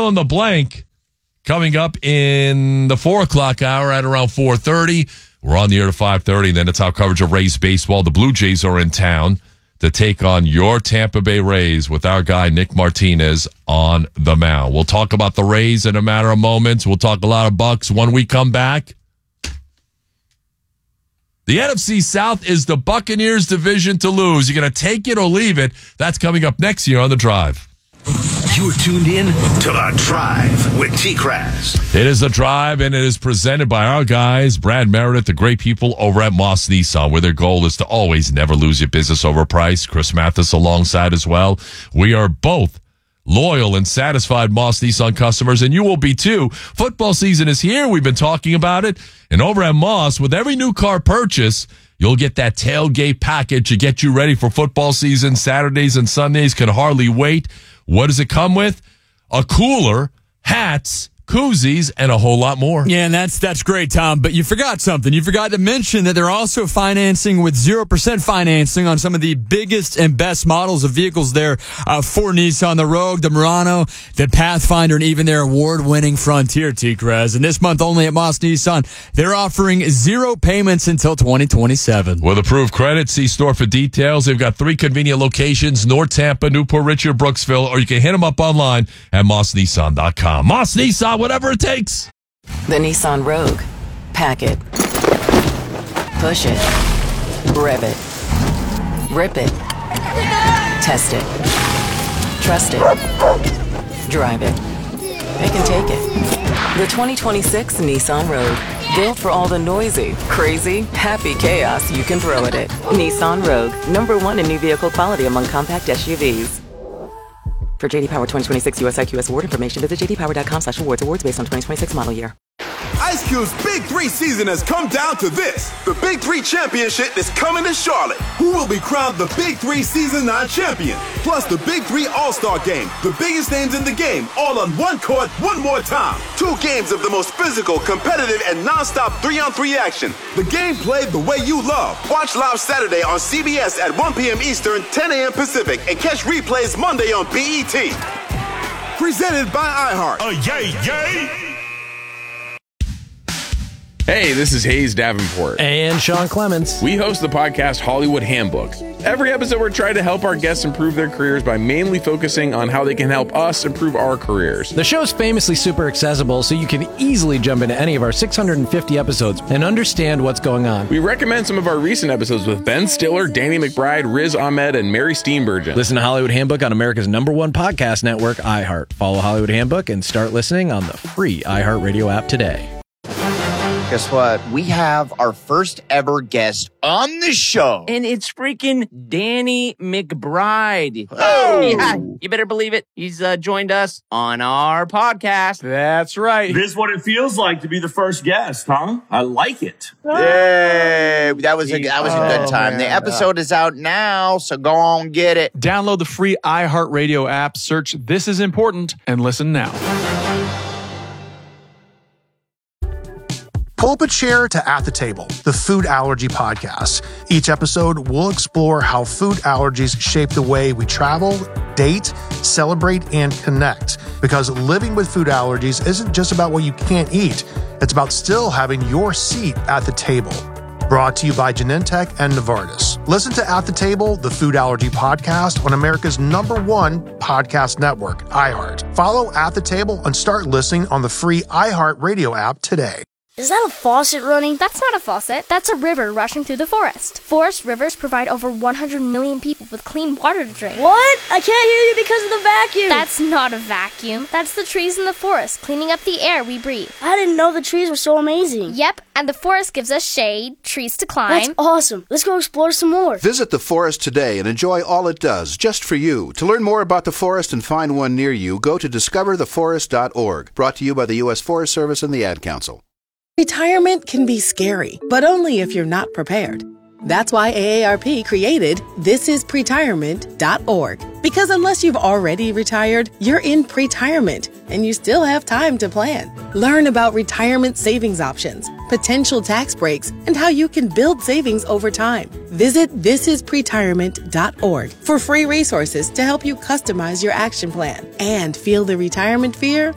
fill in the blank coming up in the 4 o'clock hour at around 4:30. We're on the air to 5:30, and then it's our coverage of Rays baseball. The Blue Jays are in town to take on your Tampa Bay Rays with our guy Nick Martinez on the mound. We'll talk about the Rays in a matter of moments. We'll talk a lot of Bucks when we come back. The NFC South is the Buccaneers division to lose. You're going to take it or leave it. That's coming up next year on The Drive. You're tuned in to The Drive with T-Kraz. It is The Drive, and it is presented by our guys, Brad Meredith, the great people over at Moss Nissan, where their goal is to always never lose your business over price. Chris Mathis alongside as well. We are both loyal and satisfied Moss Nissan customers, and you will be too. Football season is here. We've been talking about it. And over at Moss, with every new car purchase, you'll get that tailgate package to get you ready for football season. Saturdays and Sundays can hardly wait. What does it come with? A cooler, hats, koozies, and a whole lot more. Yeah, and that's great, Tom. But you forgot something. You forgot to mention that they're also financing with 0% financing on some of the biggest and best models of vehicles there for Nissan. The Rogue, the Murano, the Pathfinder, and even their award-winning Frontier, T-Kraz. And this month only at Moss Nissan, they're offering 0 payments until 2027. With approved credit, see store for details. They've got 3 convenient locations, North Tampa, Newport Richard, Brooksville, or you can hit them up online at mossnissan.com. Moss Nissan, whatever it takes. The Nissan Rogue. Pack it. Push it. Rev it. Rip it. Test it. Trust it. Drive it. They can take it. The 2026 Nissan Rogue. Built for all the noisy, crazy, happy chaos you can throw at it. Nissan Rogue. #1 in new vehicle quality among compact SUVs. For JD Power 2026 US IQS award information, visit jdpower.com/awards. Awards based on 2026 model year. Ice Cube's Big 3 season has come down to this. The Big 3 Championship is coming to Charlotte. Who will be crowned the Big 3 Season 9 champion? Plus the Big 3 All-Star Game. The biggest names in the game, all on one court, one more time. 2 games of the most physical, competitive, and non-stop 3-on-3 action. The game played the way you love. Watch live Saturday on CBS at 1 p.m. Eastern, 10 a.m. Pacific, and catch replays Monday on BET. Presented by iHeart. Yay, yay! Hey, this is Hayes Davenport. And Sean Clements. We host the podcast Hollywood Handbook. Every episode, we're trying to help our guests improve their careers by mainly focusing on how they can help us improve our careers. The show's famously super accessible, so you can easily jump into any of our 650 episodes and understand what's going on. We recommend some of our recent episodes with Ben Stiller, Danny McBride, Riz Ahmed, and Mary Steenburgen. Listen to Hollywood Handbook on America's #1 podcast network, iHeart. Follow Hollywood Handbook and start listening on the free iHeartRadio app today. Guess what? We have our first ever guest on the show. And it's freaking Danny McBride. Oh! Yeah, you better believe it. He's joined us on our podcast. That's right. This is what it feels like to be the first guest, huh? I like it. Yay! That was a good time. Man. The episode is out now, so go on get it. Download the free iHeartRadio app, search This Is Important, and listen now. Pull up a chair to At the Table, the food allergy podcast. Each episode, we'll explore how food allergies shape the way we travel, date, celebrate, and connect. Because living with food allergies isn't just about what you can't eat. It's about still having your seat at the table. Brought to you by Genentech and Novartis. Listen to At the Table, the food allergy podcast on America's #1 podcast network, iHeart. Follow At the Table and start listening on the free iHeart Radio app today. Is that a faucet running? That's not a faucet. That's a river rushing through the forest. Forest rivers provide over 100 million people with clean water to drink. What? I can't hear you because of the vacuum. That's not a vacuum. That's the trees in the forest, cleaning up the air we breathe. I didn't know the trees were so amazing. Yep, and the forest gives us shade, trees to climb. That's awesome. Let's go explore some more. Visit the forest today and enjoy all it does, just for you. To learn more about the forest and find one near you, go to discovertheforest.org. Brought to you by the U.S. Forest Service and the Ad Council. Retirement can be scary, but only if you're not prepared. That's why AARP created thisispretirement.org. Because unless you've already retired, you're in pretirement, and you still have time to plan. Learn about retirement savings options, potential tax breaks, and how you can build savings over time. Visit thisispretirement.org for free resources to help you customize your action plan and feel the retirement fear